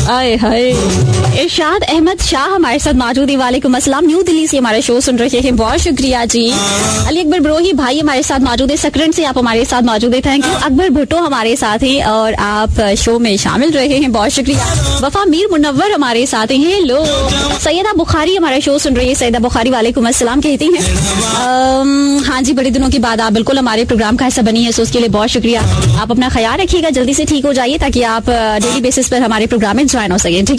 आए हाय। इरशाद अहमद शाह हमारे साथ मौजूद है, वालेकुम अस्सलाम, न्यू दिल्ली से हमारा शो सुन रहे हैं, बहुत शुक्रिया जी। अली अकबर ब्रोही भाई हमारे साथ मौजूद है, सकरन से आप हमारे साथ मौजूद है, थैंक यू। अकबर भुट्टो हमारे साथ हैं और आप शो में शामिल रहे हैं, बहुत शुक्रिया। वफा मीर मुनव्वर हमारे साथ हैं, हेलो। सैयदा बुखारी हमारा शो सुन रही है, सैयदा बुखारी वालेकुम अस्सलाम कहती हैं। हाँ जी, बड़े दिनों के बाद आप बिल्कुल हमारे प्रोग्राम का हिस्सा बनी है, सो उसके लिए बहुत शुक्रिया। आप अपना ख्याल रखिएगा, जल्दी से ठीक हो जाइए ताकि आप डेली बेसिस पर हमारे प्रोग्राम में ज्वाइन हो सकें, ठीक है।